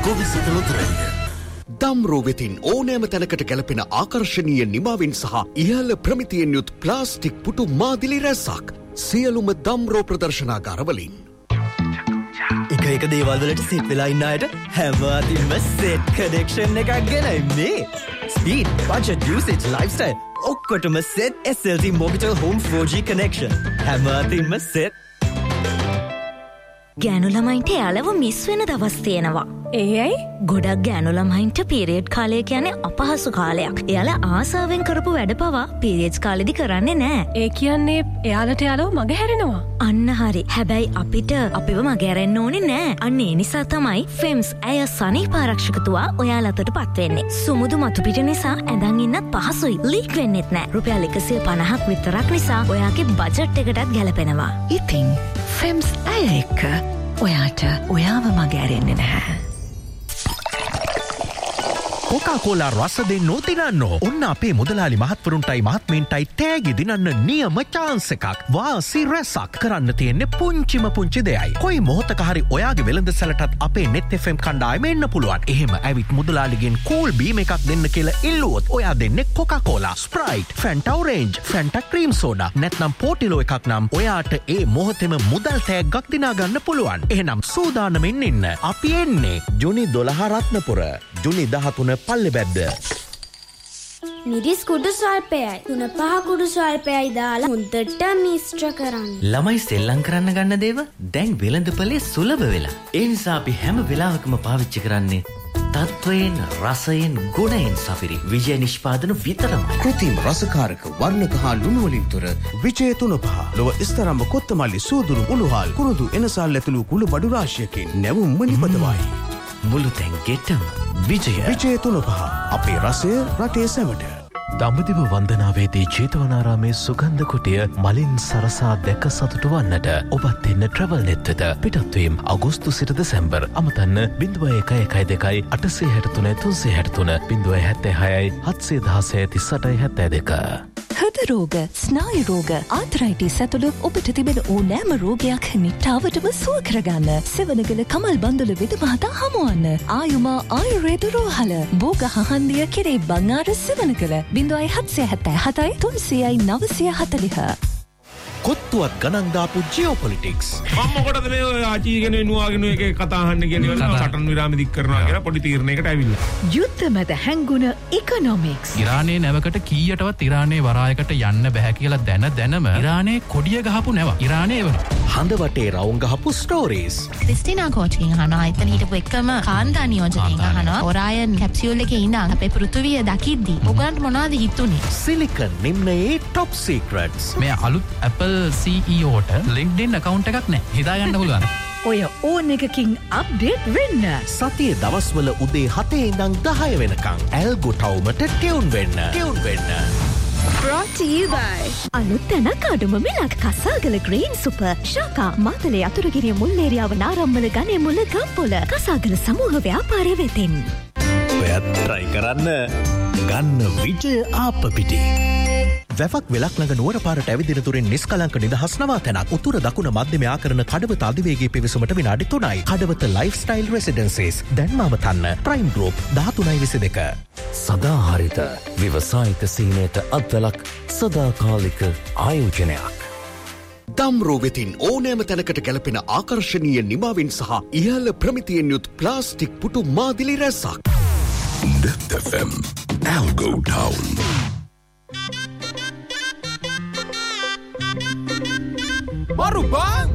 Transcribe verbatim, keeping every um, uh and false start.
ගොවිසැප ලොතරැයිය. දම්රෝ වෙතින් ඕනෑම තැනකට ගැලපෙන ආකර්ශනීය නිමාවෙන් සහ ඉහළ ප්‍රමිතියෙන් යුත් ප්ලාස්ටික් පුටු මාදිලි රැසක් සියලුම දම්රෝ ප්‍රදර්ශනාගාරවලින්. එක එක දේවල් වලට සෙට් වෙලා ඉන්න අයට හැමතින්ම සෙට් කනෙක්ෂන් එකක් ගෙනයින්නේ. ස්පීඩ්, බජට්, යූසේජ්, ලයිෆ්ස්ටයිල් ඔක්කොටම set S L T Mobitel Home for G connection. හැමතින්ම set. ගෑනු ළමයින්ට යාළව මිස් වෙන දවස් තියෙනවා. ඒ ඇයි? ගොඩක් ගෑනු ළමයින්ට පීරියඩ් කාලය කියන්නේ අපහසු කාලයක්. එයාලා ආසාවෙන් කරපු වැඩ පවා පීරියඩ්ස් කාලෙදි කරන්නේ නැහැ. ඒ කියන්නේ එයාලට යාළව මගහැරෙනවා. අන්න හරි. හැබැයි අපිට අපිව මගහැරෙන්න ඕනේ නැහැ. අන්න ඒ නිසා තමයි ෆෙම්ස් ඇය සනීප ආරක්ෂකතුවා ඔයාලටපත් වෙන්නේ. සුමුදු මතු පිට නිසා ඇඳන් ඉන්නත් පහසුයි. ලීක් වෙන්නෙත් නැහැ. රුපියල් එකසිය පනහක් විතරක් නිසා ඔයාගේ බජට් එකටත් ගැලපෙනවා. ඉතින් ෆෙම්ස් ඇය එක්ක ඔයාට ඔයාව මගහැරෙන්නේ නැහැ. කොකාකෝලා රස දෙන්නෝ දිනන්නෝ. ඔන්න අපේ මුදලාලි මහත්වරුන්ටයි මහත්මීන්ටයි තෑගි දිනන්න නියම chance එකක්. වාසි රැසක් කරන්න තියෙන්නේ පුංචිම පුංචි දෙයයි. කොයි මොහොතක හරි ඔයාගේ වෙළඳ සැලටත් අපේ net F M කණ්ඩායම එන්න පුළුවන්. එහෙම ඇවිත් මුදලාලිගෙන් කූල් බීම් එකක් දෙන්න කියලා ඉල්ලුවොත් ඔයා දෙන්නේ Coca Cola, Sprite, ෆැන්ටා orange, ෆැන්ටා cream soda නැත්නම් පෝටිලෝ එකක් නම් ඔයාට ඒ මොහොතේම මුදල් තෑග්ගක් දිනා ගන්න පුළුවන්. එහෙනම් සූදානමින් ඉන්න. අපි එන්නේ ජුනි දොළහ රත්නපුර, ජුනි දහතුන පල්ලෙබැද්ද. මිරිස් කුඩු ස්වල්පයයි තුන පහ කුඩු ස්වල්පයයි දාලා හොඳට මිශ්‍ර කරන්න. ළමයි සෙල්ලම් කරන්න ගන්න දේව දැන් වෙළඳපොලේ සුලභ වෙලා. ඒ නිසා අපි හැම වෙලාවකම පාවිච්චි කරන්නේ තත්වයෙන්, රසයෙන්, ගුණයෙන් සපිරි විජය නිෂ්පාදන විතරමයි. කෘත්‍රිම රසකාරක වර්ණක හා ලුණු වලින් තොර විජය තුන පහ. ලොව ස්තරම්බ කොත්තමල්ලි සූදුරු උළුහල් කුරුදු එනසල් ඇතුළු කුළු බඩු රාශියකින් නැවුම්ම නිපදවයි. මුළු තැන් ගෙටම විජය. විජය තුන පහ. අපේ රසය රටේ සැමට. දඹදිව වන්දනාවේදී ජේතවනාරාමේ සුගන්ධ කුටිය මලින් සරසා දැක සතුටු වන්නට ඔබත් එන්න ට්‍රැවල් නෙත් වෙත. පිටත්වීම අගෝස්තු සිට දෙසැම්බර්. අමතන්න ज़ीरो एक एक एक दो आठ सात तीन तीन सात तीन ज़ीरो सात छह सात एक ज़ीरो तीस सात दो. හෘද රෝග, ස්නායු රෝග, ආතරයිටිස් ඇතුළු ඔබට තිබෙන ඕනෑම රෝගයක් නිට්ටාවටම සුව කරගන්න සෙවණගල කමල් බන්දුල විද මහතා හමුවන්න. ආයුමා ආයුර්වේද රෝහල බෝග හහන්දිය කෙරේ බංආර සෙවණගල ज़ीरो सात सात सात තුන්සියයි නවසිය හතළිහ. කොත්තුවත් ගණන් දාපු ජියෝපොලිටික්ස්. මම මොකටද මේ ආචීගෙන නුවාගෙන එකේ කතා අහන්න කියන්නේ සටන් විරාම දික් කරනවා කියලා පොඩි තීරණයකට ඇවිල්ලා. යුද්ධ මැද හැංගුණ ඉකොනොමික්ස්. ඉරානයේ නැවකට කීයටවත් ඉරානයේ වරායකට යන්න බෑ කියලා දැන දැනම ඉරානයේ කොඩිය ගහපු නැව. ඉරානයේ එවන. හඳ වටේ රවුම් ගහපු ස්ටෝරීස්. ක්‍රිස්ටිනා කෝච්කින් අහනවා. එතන හිටපු එකම කාන්තා නියෝජකයන් අහනවා. ඔරායන් කැප්සියුල් එකේ ඉඳන් අපේ පෘථුවිය දකිද්දි ඔයගන්ට මොනවද හිතුනේ? Silicon නිම්නයේ top සීක්‍රට්ස්. මේ අලුත් Apple C E O ට LinkedIn account එකක් නැහැ. හිතාගන්න පුළුවන්. ඔය ඕන එකකින් අප්ඩේට් වෙන්න. සතියේ දවස්වල උදේ හතේ ඉඳන් දහය වෙනකන් ඇල්ගෝ ටවුමට ටියුන් වෙන්න. ටියුන් වෙන්න. Brought to you by අලුත් තැනක් අඩුම මිලක් කසාගල ග්‍රීන් සුපර් ශාකා මාතලේ අතුරුගිරිය මුල්ලේරියාව නාරම්මල ගනේ මුල ගම්පොල කසාගල සමූහ ව්‍යාපාරය වෙතින්. ඔයත් try කරන්න ගන්න විජය ආප්පිටි. වැවක් වෙලක් ළඟ නුවර පාරට ඇවිදින තුරින් නිස්කලංක නිදහස් නවාතැනක් උතුර දකුණ මධ්‍යම ආකරණ කඩවත අධිවේගී පිවිසුමට විනාඩි තුනයි. කඩවත ලයිෆ්ස්ටයිල් රෙසිඩෙන්සිස් දැන්ම අවතන්න ප්‍රයිම් ගෲප් දහතුනයි විසි දෙක. සදාහරිත ව්‍යවසායික සීනයට අත්වලක් සදාකාලික ආයෝජනයක්. දම්රෝ වෙතින් ඕනෑම තැනකට ගැලපෙන ආකර්ශනීය නිමාවෙන් සහ ඉහළ ප්‍රමිතියෙන් යුත් ප්ලාස්ටික් පුටු මාදිලි රැසක්. net F M Algo Town. Baru bang